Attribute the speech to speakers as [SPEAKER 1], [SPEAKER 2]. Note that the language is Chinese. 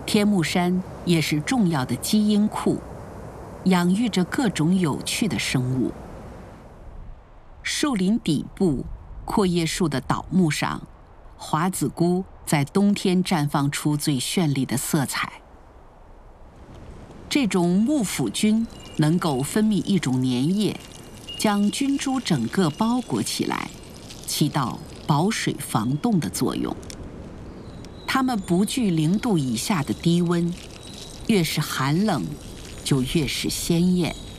[SPEAKER 1] 天目山也是重要的基因库，养育着各种有趣的生物。树林底部，阔叶树的倒木上，华子菇在冬天绽放出最绚丽的色彩。这种木腐菌能够分泌一种粘液，将菌株整个包裹起来，起到保水防冻的作用。它们不惧0度以下的低温，越是寒冷，就越是鲜艳。